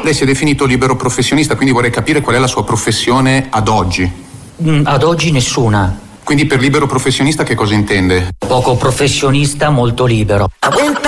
Lei si è definito libero professionista, quindi vorrei capire qual è la sua professione ad oggi. Ad oggi nessuna. Quindi per libero professionista che cosa intende? Poco professionista, molto libero.